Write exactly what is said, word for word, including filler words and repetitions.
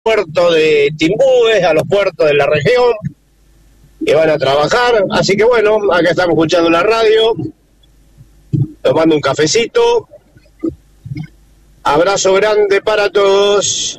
puertos de Timbúes, a los puertos de la región, que van a trabajar. Así que bueno, acá estamos escuchando la radio, tomando un cafecito. Abrazo grande para todos.